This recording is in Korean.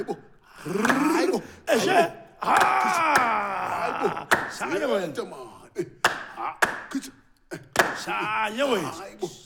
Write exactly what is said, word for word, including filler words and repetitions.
아이고, 에쉐. 아. 아이고, 자, 여보. 잠깐만. 아, 그죠. 자, 여보. 아이고.